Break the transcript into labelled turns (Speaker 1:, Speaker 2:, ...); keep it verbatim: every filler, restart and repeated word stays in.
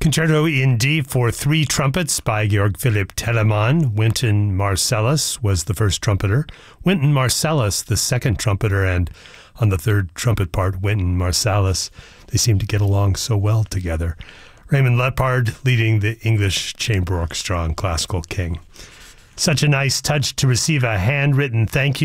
Speaker 1: Concerto in D for three trumpets by Georg Philipp Telemann. Wynton Marsalis was the first trumpeter. Wynton Marsalis, the second trumpeter, and on the third trumpet part, Wynton Marsalis. They seem to get along so well together. Raymond Lepard leading the English Chamber Orchestra on Classical King. Such a nice touch to receive a handwritten thank you